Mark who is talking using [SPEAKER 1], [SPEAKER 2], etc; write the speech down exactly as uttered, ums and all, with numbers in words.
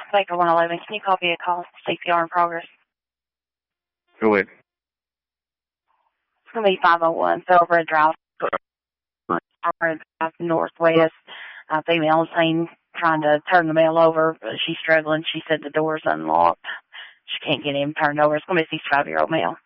[SPEAKER 1] Baker one eleven. Can you copy a call? C P R in progress.
[SPEAKER 2] Go ahead.
[SPEAKER 1] It's going to be five oh one Thoroughbred Drive. Thoroughbred Drive Northwest. Uh, female is seen trying to turn the mail over, but she's struggling. She said the door's unlocked. She can't get him turned over. It's going to be a sixty-five-year-old male.